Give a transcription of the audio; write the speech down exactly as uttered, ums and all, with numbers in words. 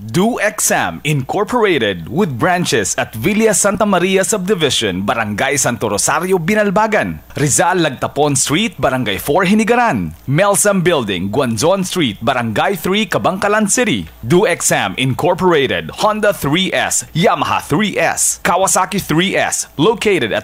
DoExam Incorporated with branches at Villa Santa Maria Subdivision, Barangay Santo Rosario, Binalbagan, Rizal Lagtapon Street, Barangay four, Hinigaran, Melsam Building, Guanzon Street, Barangay three, Kabangkalan City. DoExam Incorporated, Honda three S, Yamaha three S, Kawasaki three S, located at